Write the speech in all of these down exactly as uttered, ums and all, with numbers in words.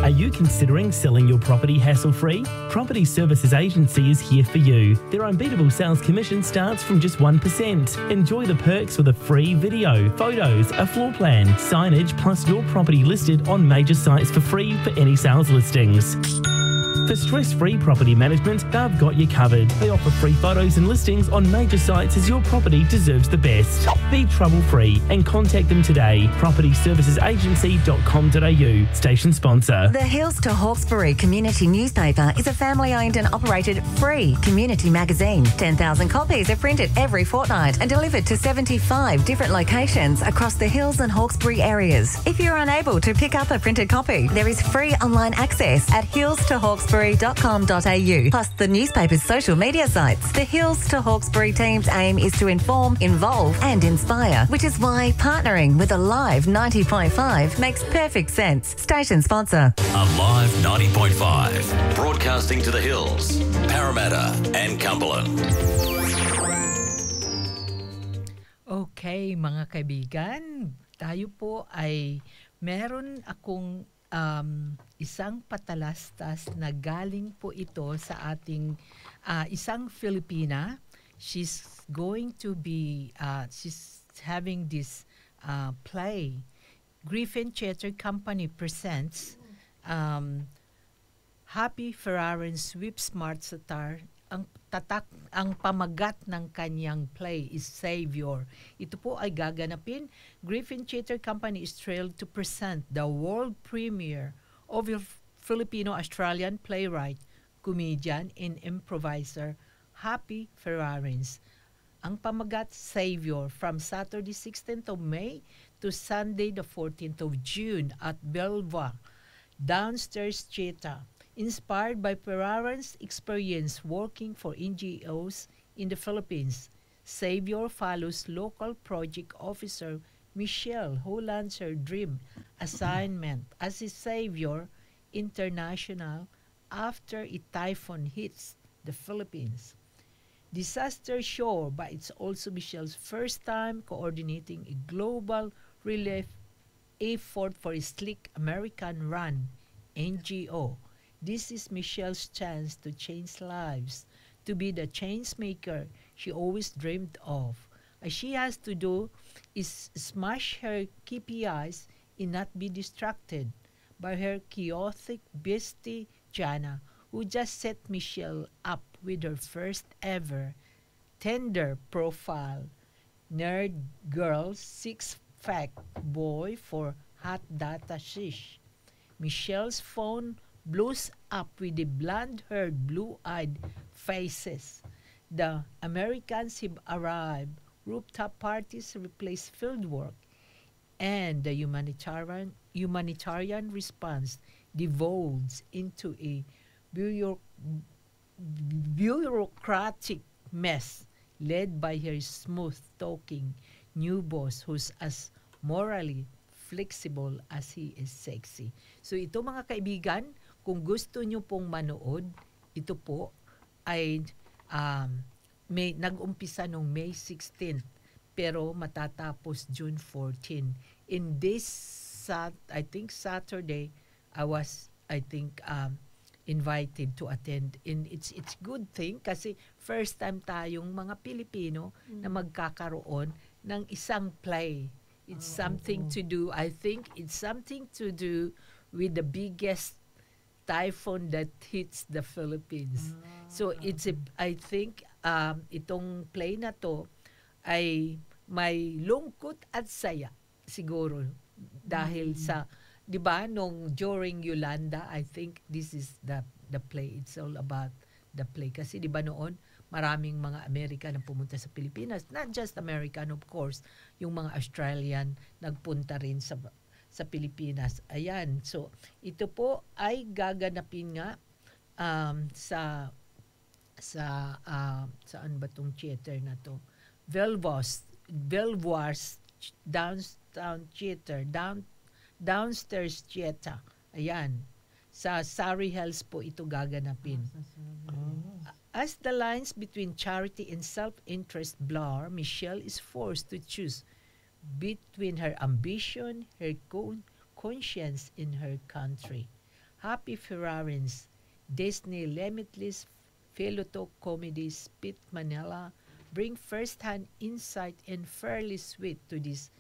Are you considering selling your property hassle-free? Property Services Agency is here for you. Their unbeatable sales commission starts from just one percent. Enjoy the perks with a free video, photos, a floor plan, signage, plus your property listed on major sites for free for any sales listings. For stress-free property management, they've got you covered. They offer free photos and listings on major sites as your property deserves the best. Be trouble-free and contact them today. property services agency dot com dot a u. Station sponsor. The Hills to Hawkesbury Community Newspaper is a family-owned and operated free community magazine. ten thousand copies are printed every fortnight and delivered to seventy-five different locations across the Hills and Hawkesbury areas. If you're unable to pick up a printed copy, there is free online access at hills to hawkesbury dot com dot a u, plus the newspaper's social media sites. The Hills to Hawkesbury team's aim is to inform, involve and inspire, which is why partnering with Alive ninety point five makes perfect sense. Station sponsor. Alive ninety point five, broadcasting to the Hills, Parramatta and Cumberland. Okay, mga kaibigan, tayo po ay meron akong um, isang patalastas na galing po ito sa ating uh, isang Filipina. She's going to be, uh, she's having this uh, play. Griffin Theatre Company presents um, Happy Ferrarin Sweep Smart Satar. Ang tatak, ang pamagat ng kanyang play is Savior. Ito po ay gaganapin. Griffin Theatre Company is thrilled to present the world premiere of your Filipino-Australian playwright, comedian, and improviser, Happy Ferrarins. Ang pamagat, Savior, from Saturday sixteenth of May to Sunday the fourteenth of June at Belvoir, Downstairs Theatre. Inspired by Ferrarins' experience working for N G Os in the Philippines, Savior follows local project officer Michelle, who lands her dream assignment as a Savior International after a typhoon hits the Philippines. Disaster sure, but it's also Michelle's first time coordinating a global relief effort for a sleek American-run N G O. This is Michelle's chance to change lives, to be the change maker she always dreamed of. All she has to do is smash her K P Is and not be distracted by her chaotic bestie Jana, who just set Michelle up with her first ever Tinder profile. Nerd girl, six-pack boy for hot data shish. Michelle's phone blows up with the blonde-haired, blue-eyed faces. The Americans have arrived. Rooftop parties replace fieldwork, and the humanitarian humanitarian response devolves into a bureau- bureaucratic mess led by her smooth-talking new boss who's as morally flexible as he is sexy. So ito mga kaibigan, kung gusto nyo pong manood, ito po ay um, may nag-umpisa noong May sixteenth pero matatapos June fourteenth. In this, sat, I think Saturday, I was, I think, um, invited to attend. And it's it's good thing kasi first time tayong mga Pilipino mm. na magkakaroon ng isang play. It's oh, something oh. to do, I think it's something to do with the biggest typhoon that hits the Philippines. Ah, so it's a, I think um, itong play na to ay may lungkot at saya siguro dahil mm-hmm. sa 'di ba nung during Yolanda, I think this is the the play. It's all about the play kasi 'di ba noon maraming mga American na pumunta sa Pilipinas, not just American of course, yung mga Australian nagpunta rin sa sa Pilipinas. Ayan. So, ito po ay gaganapin nga um, sa sa uh, saan ba tong theater na to? Belvoirs, Belvoirs Downtown Theater, down Downstairs Theater. Ayan. Sa Surrey Hills po ito gaganapin. Oh. As the lines between charity and self-interest blur, Michelle is forced to choose between her ambition, her con- conscience, and her country. Happy Ferrarins, Disney Limitless Philoto Comedy Spit Manila bring first-hand insight and fairly sweet to this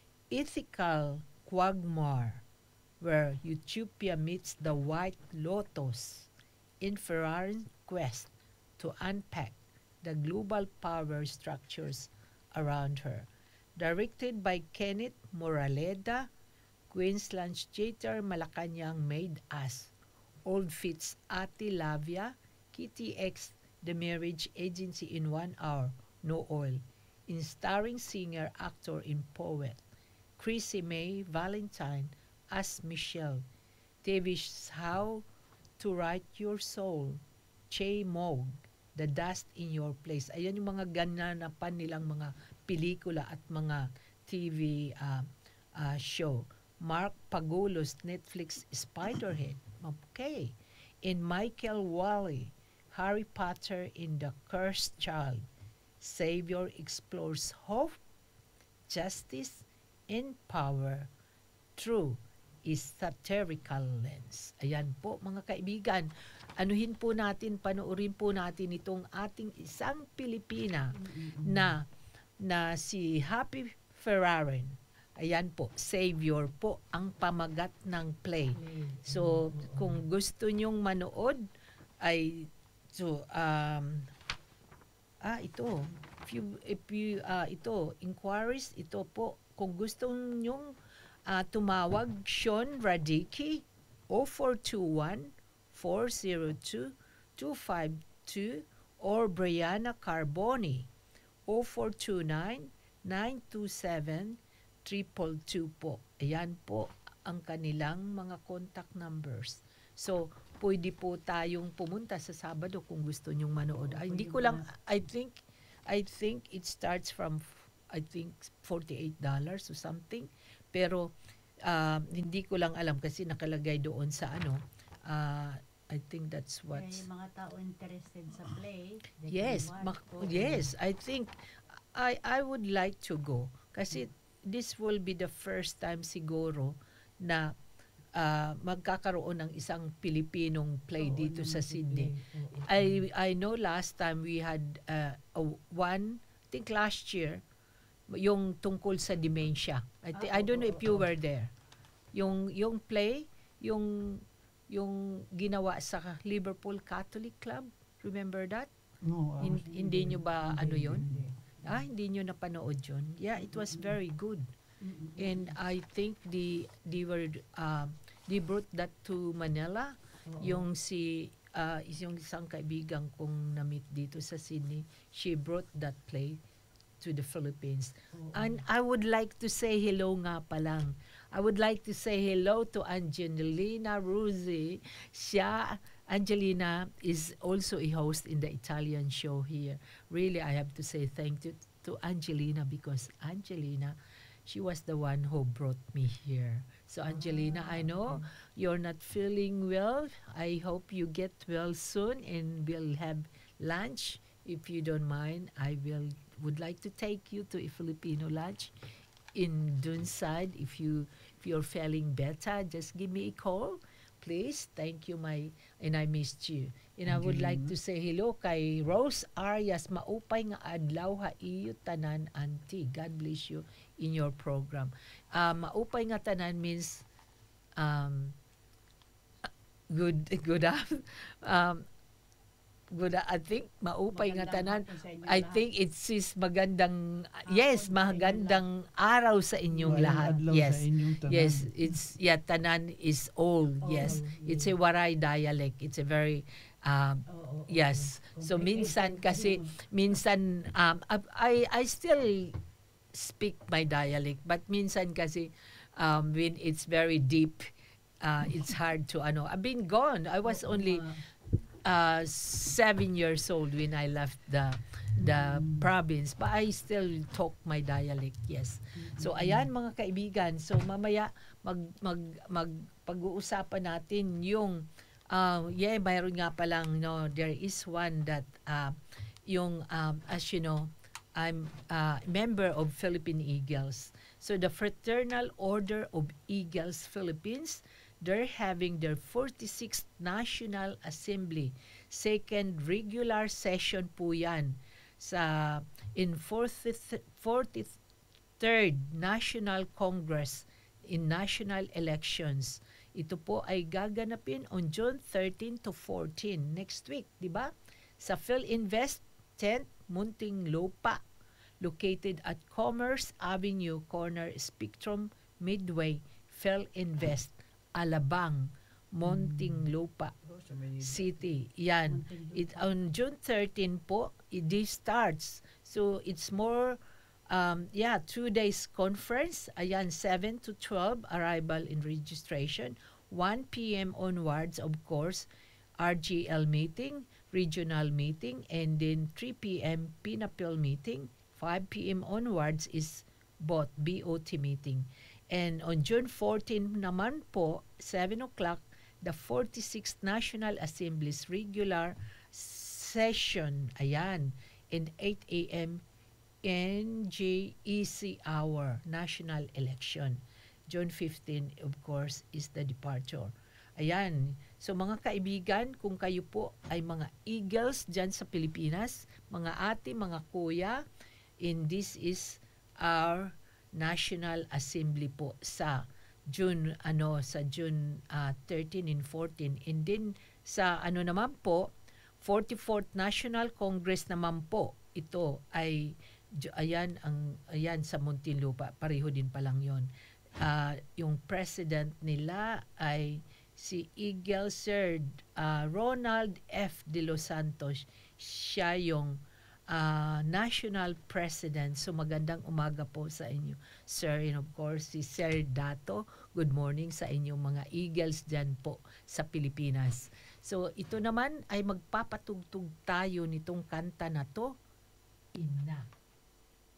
ethical quagmire where Utopia meets the White Lotus in Ferrari's quest to unpack the global power structures around her. Directed by Kenneth Moraleda, Queen's Lunch Theater Malacanang made us Old Fits Ati Lavia, Kitty X, The Marriage Agency in One Hour, No Oil, in starring singer, actor, and poet Chrissy May Valentine as Michelle, T V's How to Write Your Soul, Che Moog, The Dust in Your Place. Ayan yung mga gananapan nilang mga pelikula at mga T V uh, uh, show. Mark Pagulos, Netflix Spiderhead. Okay. In Michael Wally, Harry Potter in the Cursed Child. Savior explores hope, justice, and power through is satirical lens. Ayan po mga kaibigan. Anuhin po natin, panoorin po natin itong ating isang Pilipina na na si Happy Ferrarin. Ayan po, Savior po ang pamagat ng play. So, kung gusto nyong manood, ay, so, um, ah, ito, if you, if you, uh, ito, inquiries, ito po, kung gusto nyong uh, tumawag, Sean Radicki, zero four two one, four zero two, two five two, or Brianna Carboni, zero four two nine, nine two seven, triple two po. Ayan po ang kanilang mga contact numbers. So, pwede po tayong pumunta sa Sabado kung gusto nyong manood. Ay, hindi ko lang, I think, I think it starts from, I think, forty-eight dollars or something. Pero, uh, hindi ko lang alam kasi nakalagay doon sa ano, uh, I think that's what. Kaya yung mga tao interested sa play. Yes, mak- yes, I think, I I would like to go. Kasi, this will be the first time siguro na uh, magkakaroon ng isang Pilipinong play Oo, dito sa Sydney. play. Oo. I I know last time we had uh, a one, I think last year, yung tungkol sa dementia. I, thi- I don't know if you were there. Yung yung play, yung yung ginawa sa Liverpool Catholic Club. Remember that? No, I Hin- was- hindi nyo ba ano yon? Hindi. Ah, hindi nyo napanood yun? Yeah, it was very good. And I think the they were uh, they brought that to Manila. Yung si uh, yung isang kaibigan kong na-meet dito sa Sydney, she brought that play to the Philippines. And I would like to say hello nga pa lang. I would like to say hello to Angelina Ruzzi. Siya, Angelina is also a host in the Italian show here. Really, I have to say thank you to Angelina because Angelina, she was the one who brought me here. So Angelina, I know you're not feeling well. I hope you get well soon and we'll have lunch. If you don't mind, I will would like to take you to a Filipino lunch in Dunside. If you if you're feeling better, just give me a call. Please, thank you, my, and I missed you. And I would like to say hello kay Rose Arias, maupay nga adlaw ha iyo tanan, auntie. God bless you in your program. Uh, maupay nga tanan means um, good, good, um, good, I think, maupay nga tanan. I think it is magandang, yes, magandang araw sa inyong Walang lahat. adlaw Yes. sa inyong tanan. Yes, it's yeah, tanan is all. Yes, it's a Waray dialect. It's a very um, yes. So minsan kasi minsan um, I I still speak my dialect, but minsan kasi um, when it's very deep, uh, it's hard to ano. I've been gone. I was only uh, seven years old when I left the the province, but I still talk my dialect. Yes. So ayan mga kaibigan. So mamaya mag mag mag pag-uusapan natin yung uh, yeah, mayroon nga pa lang, no, there is one that uh, yung um, as you know, I'm a member of Philippine Eagles. So So the Fraternal Order of Eagles Philippines, they're having their forty-sixth National Assembly. Second regular session po yan sa in forty-third National Congress in National Elections. Ito po ay gaganapin on June thirteenth to fourteenth next week, di ba? Sa PhilInvest tenth Muntinlupa, located at Commerce Avenue, corner Spectrum Midway, PhilInvest, Alabang, Muntinlupa City. Yan. It, on June thirteenth po, it, this starts. So it's more, um, yeah, two days conference. Ayan, seven to twelve, arrival and registration. one p.m. onwards, of course, R G L meeting, regional meeting, and then three p.m. Pinapil meeting. five p.m. onwards is both B O T meeting. And on June fourteenth naman po, seven o'clock, the forty-sixth National Assembly's regular session, ayan, and eight a.m. N J E C hour, national election. June fifteenth, of course, is the departure. Ayan. So mga kaibigan, kung kayo po ay mga Eagles dyan sa Pilipinas, mga ate, mga kuya, and this is our National Assembly po sa June ano sa June uh, thirteenth and fourteenth, and then sa ano naman po forty-fourth National Congress naman po, ito ay ayan ang ayan sa Muntinlupa, pareho din pa lang yon. Uh, yung president nila ay si Eagle Sir uh, Ronald F. De Los Santos. Siya yung uh, national president. So magandang umaga po sa inyo, sir. And of course, si Sir Dato, good morning sa inyong mga Eagles dyan po sa Pilipinas. So ito naman ay magpapatugtog tayo nitong kanta na to, Ina.